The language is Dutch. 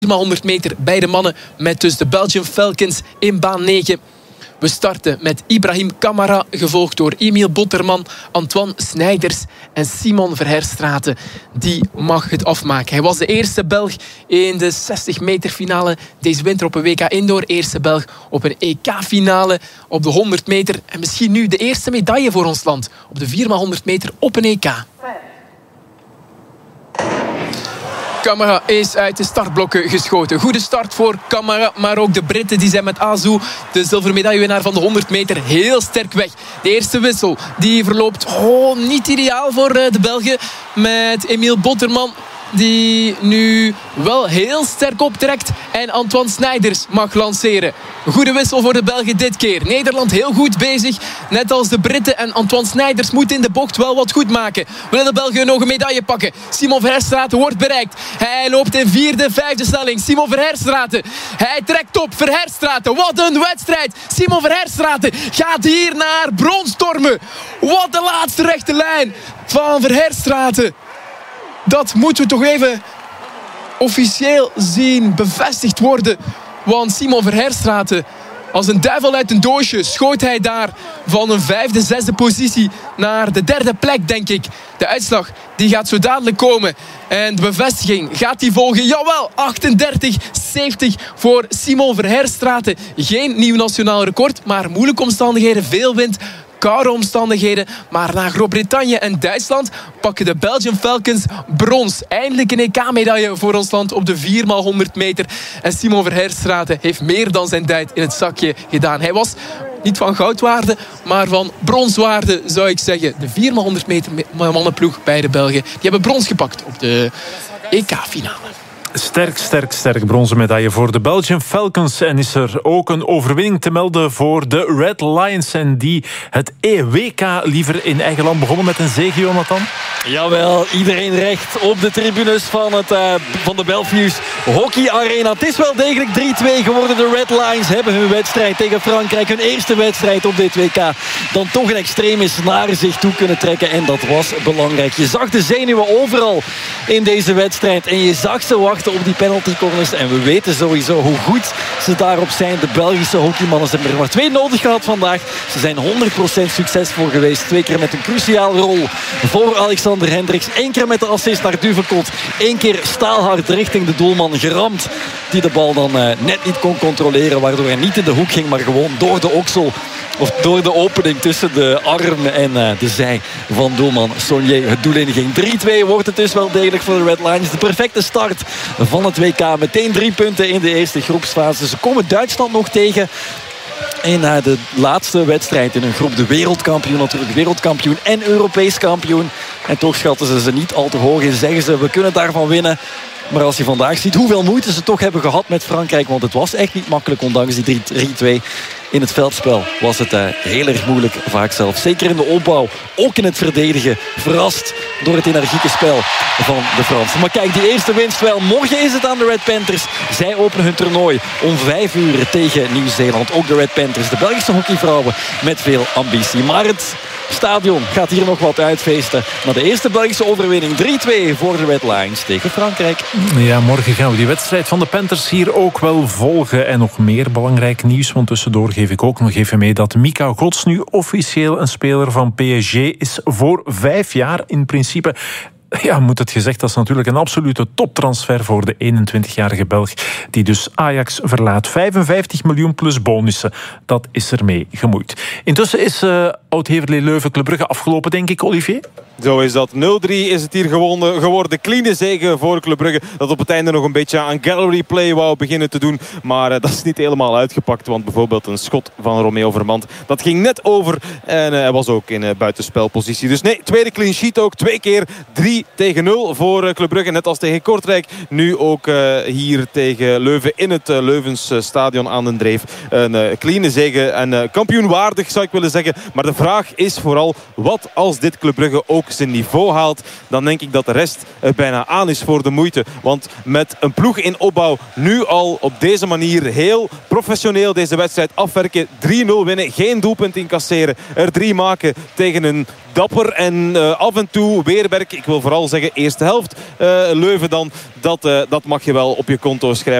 4x100 meter bij de mannen met dus de Belgian Falcons in baan 9. We starten met Ibrahim Camara, gevolgd door Emiel Botterman, Antoine Snijders en Simon Verherstraeten. Die mag het afmaken. Hij was de eerste Belg in de 60 meter finale deze winter op een WK Indoor. Eerste Belg op een EK-finale op de 100 meter. En misschien nu de eerste medaille voor ons land op de 4x100 meter op een EK. Camara is uit de startblokken geschoten. Goede start voor Camara, maar ook de Britten die zijn met Azu, de zilveren medaillewinnaar van de 100 meter, heel sterk weg. De eerste wissel die verloopt niet ideaal voor de Belgen met Emiel Botterman, die nu wel heel sterk optrekt en Antoine Snijders mag lanceren. Goede wissel voor de Belgen dit keer. Nederland heel goed bezig, net als de Britten. En Antoine Snijders moet in de bocht wel wat goed maken. Willen de Belgen nog een medaille pakken? Simon Verherstraeten wordt bereikt. Hij loopt in 4e, 5e stelling. Simon Verherstraeten. Hij trekt op. Verherstraeten. Wat een wedstrijd. Simon Verherstraeten gaat hier naar brons stormen. Wat de laatste rechte lijn van Verherstraeten. Dat moeten we toch even officieel zien bevestigd worden. Want Simon Verherstraeten, als een duivel uit een doosje, schoot hij daar van een 5e, 6e positie naar de 3e plek, denk ik. De uitslag die gaat zo dadelijk komen. En de bevestiging gaat die volgen. Jawel, 38-70 voor Simon Verherstraeten. Geen nieuw nationaal record, maar moeilijke omstandigheden, veel wind, koude omstandigheden. Maar na Groot-Brittannië en Duitsland pakken de Belgian Falcons brons. Eindelijk een EK-medaille voor ons land op de 4x100 meter. En Simon Verherstraeten heeft meer dan zijn tijd in het zakje gedaan. Hij was niet van goudwaarde, maar van bronswaarde, zou ik zeggen. De 4x100 meter mannenploeg bij de Belgen, die hebben brons gepakt op de EK-finale. Sterk bronzen medaille voor de Belgian Falcons. En is er ook een overwinning te melden voor de Red Lions. En die het WK liever in eigen land begonnen met een zege, Jonathan? Jawel, iedereen recht op de tribunes van de Belfius Hockey Arena. Het is wel degelijk 3-2 geworden. De Red Lions hebben hun wedstrijd tegen Frankrijk, hun eerste wedstrijd op dit WK, dan toch een extreme naar zich toe kunnen trekken. En dat was belangrijk. Je zag de zenuwen overal in deze wedstrijd. En je zag ze wachten op die penalty corners. En we weten sowieso hoe goed ze daarop zijn. De Belgische hockeymannen hebben er maar 2 nodig gehad vandaag. Ze zijn 100% succesvol geweest. 2 keer met een cruciale rol voor Alexander Hendricks. 1 keer met de assist naar Duvekot. 1 keer staalhard richting de doelman geramd, die de bal dan net niet kon controleren, waardoor hij niet in de hoek ging, maar gewoon door de oksel, of door de opening tussen de arm en de zij van doelman Saunier het doel in ging. 3-2 wordt het dus wel degelijk voor de Red Lions. De perfecte start van het WK. Meteen 3 punten in de eerste groepsfase. Ze komen Duitsland nog tegen in de laatste wedstrijd in een groep. De wereldkampioen natuurlijk. Wereldkampioen en Europees kampioen. En toch schatten ze niet al te hoog in. Zeggen ze, we kunnen daarvan winnen. Maar als je vandaag ziet hoeveel moeite ze toch hebben gehad met Frankrijk. Want het was echt niet makkelijk, ondanks die 3-2. In het veldspel was het heel erg moeilijk, vaak zelfs. Zeker in de opbouw, ook in het verdedigen. Verrast door het energieke spel van de Fransen. Maar kijk, die eerste winst wel. Morgen is het aan de Red Panthers. Zij openen hun toernooi om 5 uur tegen Nieuw-Zeeland. Ook de Red Panthers, de Belgische hockeyvrouwen, met veel ambitie. Maar het stadion gaat hier nog wat uitfeesten. Maar de eerste Belgische overwinning 3-2 voor de Red Lions tegen Frankrijk. Ja, morgen gaan we die wedstrijd van de Panthers hier ook wel volgen. En nog meer belangrijk nieuws, want tussendoor geef ik ook nog even mee dat Mika Gods nu officieel een speler van PSG is voor 5 jaar in principe. Ja, moet het gezegd, dat is natuurlijk een absolute toptransfer voor de 21-jarige Belg, die dus Ajax verlaat. 55 miljoen plus bonussen, dat is ermee gemoeid. Intussen is Oud-Heverlee Leuven Club Brugge afgelopen, denk ik, Olivier? Zo is dat. 0-3 is het hier geworden. Clean zege voor Club Brugge, dat op het einde nog een beetje aan gallery play wou beginnen te doen. Maar dat is niet helemaal uitgepakt, want bijvoorbeeld een schot van Romeo Vermand, dat ging net over en hij was ook in buitenspelpositie. Dus nee, tweede clean sheet ook. 2 keer 3-0 voor Club Brugge. Net als tegen Kortrijk. Nu ook hier tegen Leuven in het Leuvens stadion aan den Dreef. Een clean zege en kampioenwaardig, zou ik willen zeggen. Maar de vraag is vooral, wat als dit Club Brugge ook zijn niveau haalt? Dan denk ik dat de rest bijna aan is voor de moeite. Want met een ploeg in opbouw nu al op deze manier heel professioneel deze wedstrijd afwerken. 3-0 winnen, geen doelpunt incasseren. Er 3 maken tegen een dapper en af en toe weerwerk. Ik wil vooral zeggen eerste helft Leuven dan. Dat mag je wel op je konto schrijven.